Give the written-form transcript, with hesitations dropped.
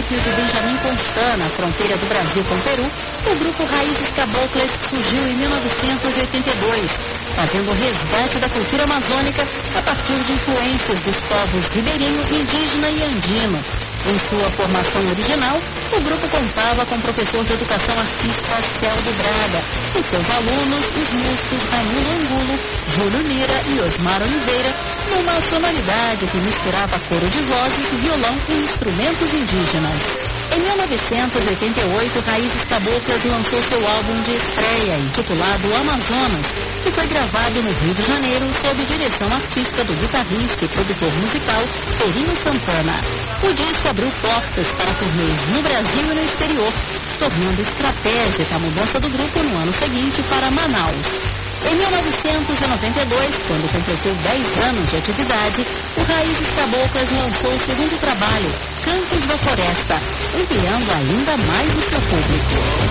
município de Benjamin Constant, na fronteira do Brasil com o Peru, o grupo Raízes Caboclas surgiu em 1982, fazendo o resgate da cultura amazônica a partir de influências dos povos ribeirinho, indígena e andino. Em sua formação original, o grupo contava com o professor de educação artística Celdo Braga e seus alunos, os músicos Raimundo Angulo, Júlio Lira e Osmar Oliveira, numa sonoridade que misturava coro de vozes, violão e instrumentos indígenas. Em 1988, Raízes Caboclas lançou seu álbum de estreia, intitulado Amazonas, que foi gravado no Rio de Janeiro sob direção artística do guitarrista e produtor musical Perinho Santana. O disco abriu portas para turnês no Brasil e no exterior, tornando estratégica a mudança do grupo no ano seguinte para Manaus. Em 1992, quando completou 10 anos de atividade, o Raízes Caboclas lançou o segundo trabalho, Cantos da Floresta, ampliando ainda mais o seu público.